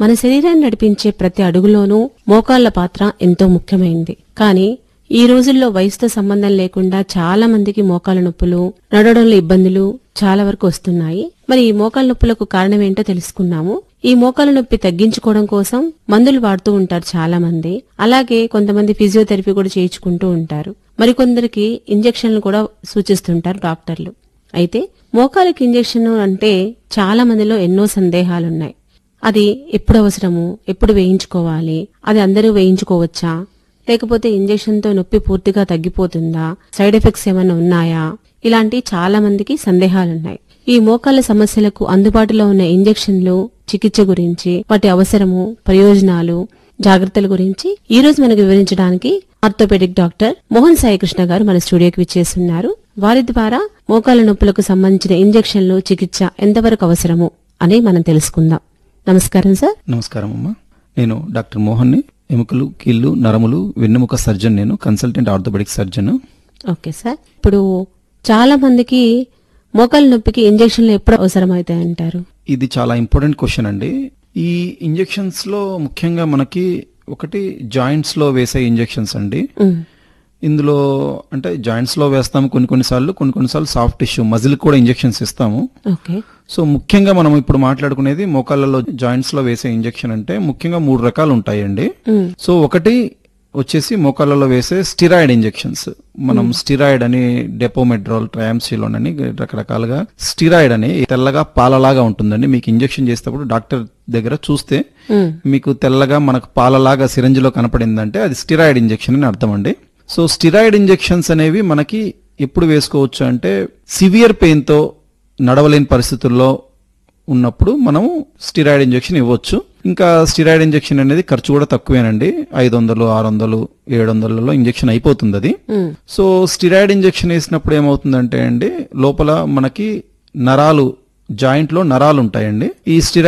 మన శరీరాన్ని నడిపించే ప్రతి అడుగులోనూ మోకాళ్ల పాత్ర ఎంతో ముఖ్యమైంది. కానీ ఈ రోజుల్లో వయసుతో సంబంధం లేకుండా చాలా మందికి మోకాళ్ల నొప్పులు, నడవడంలో ఇబ్బందులు చాలా వరకు వస్తున్నాయి. మరి ఈ మోకాళ్ల నొప్పులకు కారణమేంటో తెలుసుకున్నాము. ఈ మోకాళ్ల నొప్పి తగ్గించుకోవడం కోసం మందులు వాడుతూ ఉంటారు చాలా మంది. అలాగే కొంతమంది ఫిజియోథెరపీ కూడా చేయించుకుంటూ ఉంటారు. మరికొందరికి ఇంజెక్షన్లు కూడా సూచిస్తుంటారు డాక్టర్లు. అయితే మోకాలికి ఇంజెక్షన్ అంటే చాలా మందిలో ఎన్నో సందేహాలున్నాయి. అది ఎప్పుడు అవసరము, ఎప్పుడు వేయించుకోవాలి, అది అందరూ వేయించుకోవచ్చా, లేకపోతే ఇంజెక్షన్తో నొప్పి పూర్తిగా తగ్గిపోతుందా, సైడ్ ఎఫెక్ట్స్ ఏమైనా ఉన్నాయా, ఇలాంటి చాలా మందికి సందేహాలున్నాయి. ఈ మోకాళ్ల సమస్యలకు అందుబాటులో ఉన్న ఇంజెక్షన్లు, చికిత్స గురించి, వాటి అవసరము, ప్రయోజనాలు, జాగ్రత్తల గురించి ఈ రోజు మనకు వివరించడానికి ఆర్థోపెడిక్ డాక్టర్ మోహన్ సాయి కృష్ణ గారు మన స్టూడియోకి విచ్చేస్తున్నారు. వారి ద్వారా మోకాళ్ల నొప్పులకు సంబంధించిన ఇంజెక్షన్లు, చికిత్స ఎంతవరకు అవసరము అని మనం తెలుసుకుందాం. నమస్కారం సార్. నమస్కారం అమ్మా. నేను డాక్టర్ మోహన్ని, ఎముకలు, కీళ్లు, నరములు, వెన్నెముక సర్జన్. నేను consultant orthopaedic surgeon. Okay sir. ఇప్పుడు చాలా మందికి మోకాళ్ల నొప్పికి ఇంజెక్షన్లు ఎప్పుడు అవసరమవుతాయంటారు? ఇది చాలా ఇంపార్టెంట్ క్వశ్చన్ అండి. ఈ ఇంజెక్షన్స్ లో ముఖ్యంగా మనకి ఒకటి జాయింట్స్ లో వేసే ఇంజెక్షన్స్ అండి. ఇందులో అంటే జాయింట్స్ లో వేస్తాము కొన్నిసార్లు సాఫ్ట్ టిష్యూ మజిల్ కూడా ఇంజెక్షన్స్ ఇస్తాము. ఓకే. సో ముఖ్యంగా మనం ఇప్పుడు మాట్లాడుకునేది మోకాళ్ళలో జాయింట్స్ లో వేసే ఇంజెక్షన్ అంటే ముఖ్యంగా 3 రకాలు ఉంటాయండి. సో ఒకటి వచ్చేసి మోకాళ్ళలో వేసే స్టిరాయిడ్ ఇంజెక్షన్స్. మనం స్టిరాయిడ్ అని, డెపోమెడ్రాల్, ట్రయాంసిలోన్ అని రకరకాలుగా స్టిరాయిడ్ అని తెల్లగా పాలలాగా ఉంటుందండి. మీకు ఇంజెక్షన్ చేసేటప్పుడు డాక్టర్ దగ్గర చూస్తే మీకు తెల్లగా మనకు పాలలాగా సిరంజిలో కనపడిందంటే అది స్టిరాయిడ్ ఇంజెక్షన్ అని అర్థం అండి. సో స్టిరాయిడ్ ఇంజెక్షన్స్ అనేవి మనకి ఎప్పుడు వేసుకోవచ్చు అంటే సివియర్ పెయిన్ తో నడవలేని పరిస్థితుల్లో ఉన్నప్పుడు మనం స్టిరాయిడ్ ఇంజెక్షన్ ఇవ్వచ్చు. ఇంకా స్టిరాయిడ్ ఇంజెక్షన్ అనేది ఖర్చు కూడా తక్కువేనండి. 500, 600, 700లలో ఇంజెక్షన్ అయిపోతుంది అది. సో స్టిరాయిడ్ ఇంజెక్షన్ వేసినప్పుడు ఏమవుతుందంటే అండి, లోపల మనకి నరాలు, జాయింట్ లో నరాలు ఉంటాయండి. ఈ స్టిరాయిడ్